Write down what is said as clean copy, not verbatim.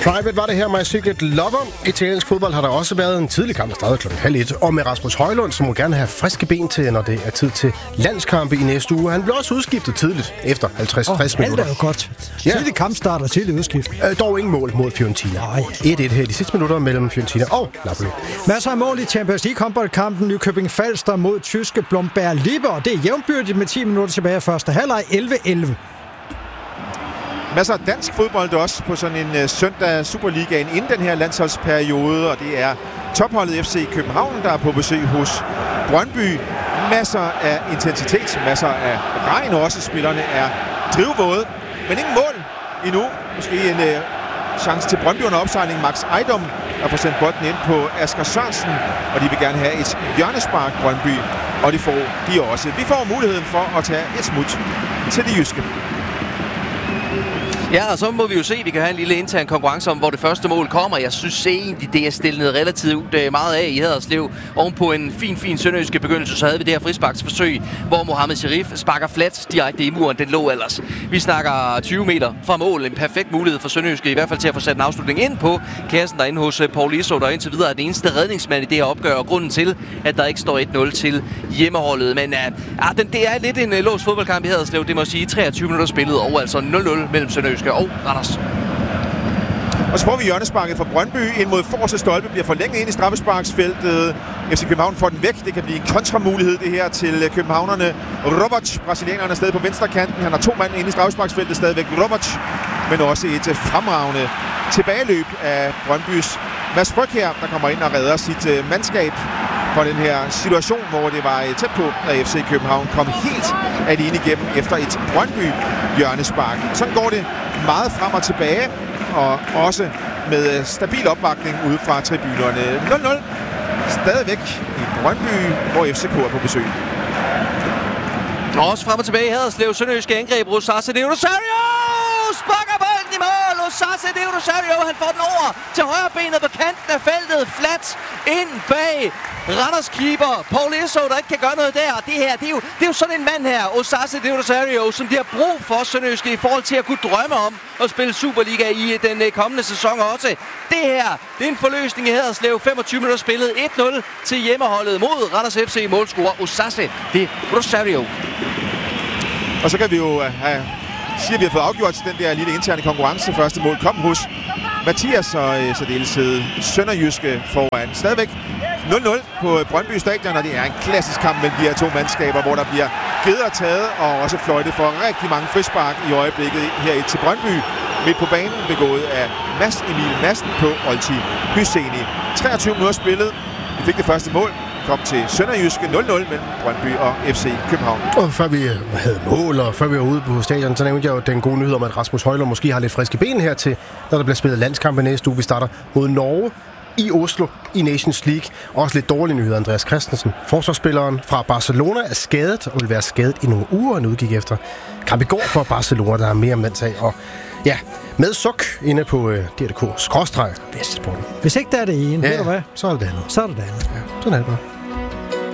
Private var det her, My Secret Lover. Italiensk fodbold har der også været en tidlig kamp, der startede 12:30. Og med Rasmus Højlund, som må gerne have friske ben til, når det er tid til landskampe i næste uge. Han blev også udskiftet tidligt, efter 50-60 minutter. Det er jo godt. Tidlig kampstart og tidlig udskiftning. Dog ingen mål mod Fiorentina. 1-1 her de sidste minutter mellem Fiorentina og Napoli. Masser af mål i Champions League håndboldkampen. Nykøbing Falster mod tyske Blomberg Lippe, og det er jævnbyrdigt med 10 minutter tilbage af første halvleg. 11-11. Masser af dansk fodbold også på sådan en søndag Superligaen inden den her landsholdsperiode, og det er topholdet FC København, der er på besøg hos Brøndby. Masser af intensitet, masser af regn også. Spillerne er drivvåde, men ingen mål endnu. Måske en chance til Brøndby under opsejling. Max Ejdom har fået sendt bolden ind på Asger Sørensen, og de vil gerne have et hjørnespark, Brøndby, og det får de også. Vi får muligheden for at tage et smut til de jyske. Ja, og så må vi jo se, vi kan have en lille intern konkurrence om, hvor det første mål kommer. Jeg synes egentlig, det er stillet relativt meget af i Haderslev. Ovenpå en fin sønderjyske begyndelse, så havde vi det her frisparksforsøg, hvor Mohamed Sharif sparker flat direkte i muren. Den lå ellers. Vi snakker 20 meter fra mål. En perfekt mulighed for sønderjyske, i hvert fald til at få sat en afslutning ind på kassen derinde hos Paul Iso, der indtil videre er den eneste redningsmand i det her opgør, og grunden til, at der ikke står 1-0 til hjemmeholdet. Men det er lidt en låst fodboldkamp i Haderslev, det må sige 23 minutter spillet, og altså 0-0 mellem sønderjyske og Randers. Og så får vi hjørnesparket fra Brøndby ind mod forreste stolpe, bliver forlænget ind i straffesparksfeltet. FC København får den væk. Det kan blive en kontramulighed det her til københavnerne. Roberts, brasilianeren, er stadig på venstre kanten. Han har 2 mand inde i straffesparksfeltet stadigvæk. Roberts, men også et fremragende tilbageløb af Brøndbys Mads Brygge her, der kommer ind og redder sit mandskab for den her situation, hvor det var tæt på, at FC København kom helt alene igennem efter et Brøndby hjørnespark. Sådan går det meget frem og tilbage, og også med stabil opbakning ude fra tribunerne. 0-0 stadigvæk i Brøndby, hvor FCK er på besøg. Og også frem og tilbage i Haderslev. Sønderjyske angreb. Rosase de Rosario sparker bolden i mål. Rosase de Rosario, han får den over til højre benet på kanten af feltet. Flat ind bag Randers keeper Paul Iso, der ikke kan gøre noget der. Det her, det er jo sådan en mand her, Rosase de Rosario, som de har brug for Sønderjyske i forhold til at kunne drømme om at spille Superliga i den kommende sæson også. Det her, det er en forløsning i Haderslev. 25 minutter spillet. 1-0 til hjemmeholdet mod Randers FC målscorer Rosase de Rosario. Og så kan vi jo sige, at vi har fået afgjort den der lille interne konkurrence. Første mål kom hos Mathias, og særdeleshed Sønderjyske foran. Stadigvæk 0-0 på Brøndby Stadion, og det er en klassisk kamp mellem de her to mandskaber, hvor der bliver givet og taget, og også fløjtet for rigtig mange frispark i øjeblikket her til Brøndby. Midt på banen begået af Mads Emil Madsen på Olti Hyseni. 23 minutter spillet. Vi fik det første mål. Kom til Sønderjyske 0-0 mellem Brøndby og FC København. Og før vi havde mål, og før vi var ude på stadion, så nævnte jeg jo den gode nyhed om, at Rasmus Højlund måske har lidt friske ben her til, når der bliver spillet landskampe næste uge. Vi starter mod Norge i Oslo i Nations League. Også lidt dårlige nyheder. Andreas Christensen, forsvarsspilleren fra Barcelona, er skadet og vil være skadet i nogle uger, og nu gik efter kamp i går for Barcelona, der har mere mandsag. Og ja, med suk inde på DRK/Vestsporten. Hvis ikke der er det ene, ja, ved du hvad? Så er det det andet. Så er det det andet. Ja, sådan er det bare.